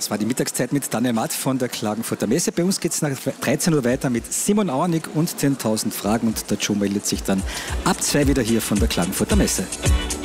Das war die Mittagszeit mit Daniel Matt von der Klagenfurter Messe. Bei uns geht es nach 13 Uhr weiter mit Simon Auernig und 10.000 Fragen. Und der Joe meldet sich dann ab 2 wieder hier von der Klagenfurter Messe.